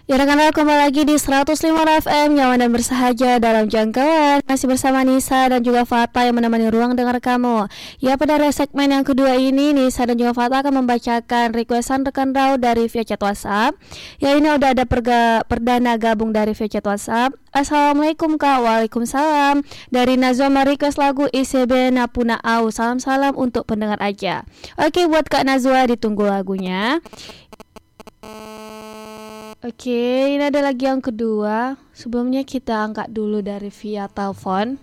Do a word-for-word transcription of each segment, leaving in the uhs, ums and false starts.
Ya rekan-rekan, kembali lagi di seratus lima F M, nyaman dan bersahaja dalam jangkauan. Masih bersama Nisa dan juga Fata yang menemani ruang dengar kamu. Ya, pada segmen yang kedua ini Nisa dan juga Fata akan membacakan requestan rekan Rau dari via chat WhatsApp. Ya, ini udah ada perga, perdana gabung dari via chat WhatsApp. Assalamualaikum Kak. Waalaikumsalam. Dari Nazwa request lagu I C B Napuna Au. Salam-salam untuk pendengar aja. Oke, buat Kak Nazwa, ditunggu lagunya. Oke, ini ada lagi yang kedua. Sebelumnya kita angkat dulu dari via telepon.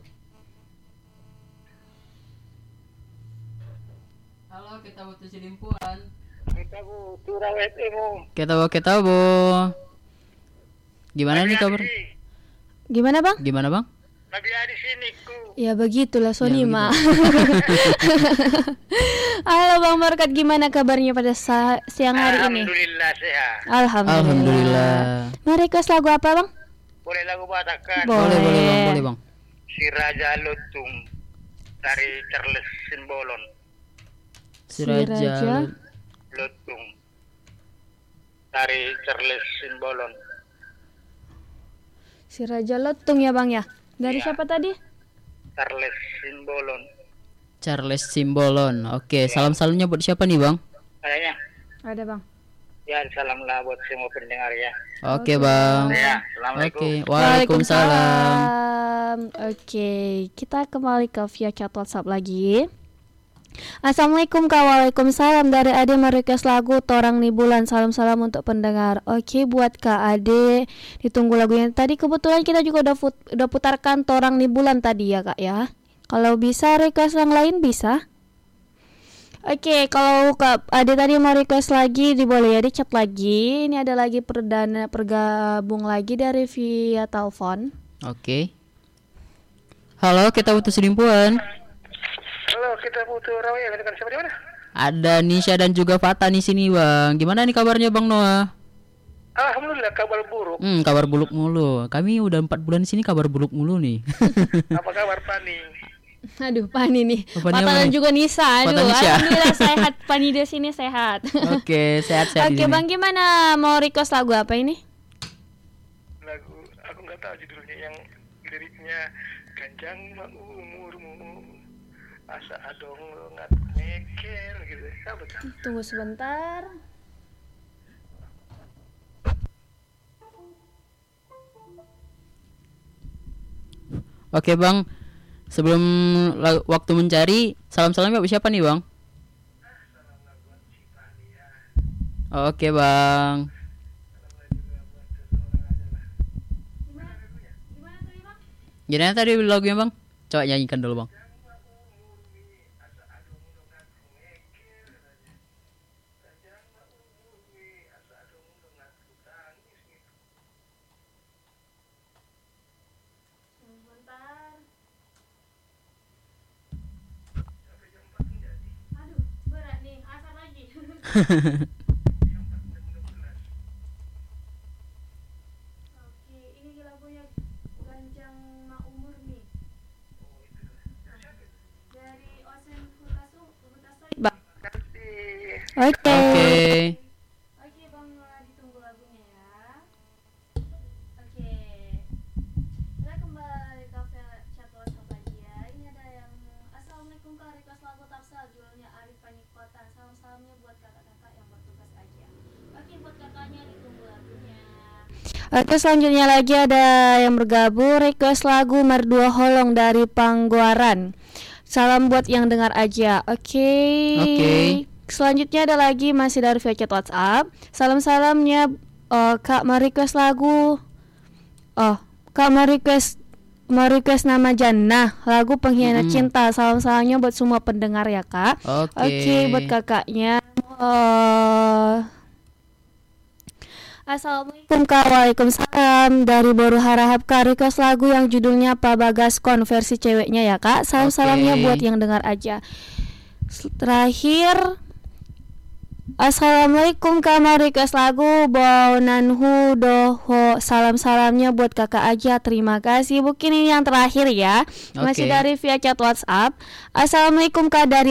Halo, kita butuh selimpuan. Kita butuh rawat emu. Kita bawa kita bu. Gimana nih kabar? Gimana bang? Gimana bang? Nabi di sini ku. Ya begitulah Sonima. Ya, Halo Bang Markat, gimana kabarnya pada sa- siang hari ini? Alhamdulillah sehat. Alhamdulillah. Alhamdulillah. Mau request lagu apa bang? Boleh lagu Batakkan. Boleh. Boleh boleh bang, boleh bang. Si Raja Lutung dari Charles Simbolon. Si Raja. Raja. Lutung dari Charles Simbolon. Si Raja Letung ya bang ya. Dari Iya. siapa tadi? Charles Simbolon. Charles Simbolon. Oke, salam-salamnya buat siapa nih bang? Kayaknya Ada bang. ya salam lah buat semua pendengar ya. Oke bang. Ya, assalamualaikum. Oke, waalaikumsalam. Waalaikumsalam. Oke, kita kembali ke via chat WhatsApp lagi. Assalamualaikum Kak. Waalaikumsalam. Dari Ade merequest lagu Torang Ni Bulan. Salam-salam untuk pendengar. Oke, buat Kak Ade, ditunggu lagunya. Tadi kebetulan kita juga udah, fut- udah putarkan Torang Ni Bulan tadi ya Kak ya. Kalau bisa request yang lain bisa. Oke, kalau Kak Ade tadi mau request lagi, diboleh ya di chat lagi. Ini ada lagi perdana pergabung lagi dari via telepon. Oke. Halo, kita butuh selimpuan. Halo, kita butuh rawat ya. Dengan siapa di mana? Ada Nisha dan juga Fata di sini bang. Gimana nih kabarnya bang Noah? Alhamdulillah, kabar buruk. Hmm, kabar buluk mulu. Kami udah empat bulan di sini kabar buluk mulu nih. Apa kabar Pani? Aduh, Pani nih. Pani Fata apa dan nih? juga Nisa. Aduh, Fata Nisha. alhamdulillah sehat. Pani di sini sehat. Oke, sehat-sehat. Oke, di sini. Bang, gimana? Mau request lagu apa ini? Lagu aku nggak tahu judulnya, yang liriknya ganjang umurmu asa adong ngat mekel gitu. Apa tuh? Tunggu sebentar. Oke bang, sebelum la- waktu mencari, salam-salamnya buat siapa nih bang? Oke bang. Gimana tadi lagunya bang? Coba nyanyikan dulu bang. Aduh, berat nih, asar lagi. Oke, ini lagunya Ganjang Ma Umur nih. Dari Osen Hutasu, Hutasoi. Bang. Oke. Oke. Oke, Bang, ditunggu lagunya ya. Oke. Kita kembali ke chat WhatsApp lagi ya. Ini ada yang Assalamualaikum Kak, request lagu Tapsa, judulnya Arif Panikota. Salam-salamnya buat kakak-kakak yang bertugas aja. Oke, buat kakaknya ditunggu lagunya. Oke, selanjutnya lagi ada yang bergabung request lagu Merdua Holong dari Pangguaran. Salam buat yang dengar aja. Oke. Oke. Selanjutnya ada lagi masih dari via chat WhatsApp. Salam-salamnya uh, Kak merequest lagu. Oh, Kak merequest merequest nama Jannah, lagu Pengkhianat Mm-mm. Cinta. Salam-salamnya buat semua pendengar ya Kak. Oke. Oke, buat kakaknya. Uh, Assalamualaikum Kak. Waalaikumsalam. Dari Boru Harahap Kak, request lagu yang judulnya Pak Bagaskon versi ceweknya ya Kak. Salam-salamnya Oke. buat yang dengar aja. Terakhir, Assalamualaikum Kak, mau request lagu Bonanhu Doho. Salam-salamnya buat kakak aja. Terima kasih. Mungkin ini yang terakhir ya. Masih Oke. dari via chat WhatsApp. Assalamualaikum Kak, dari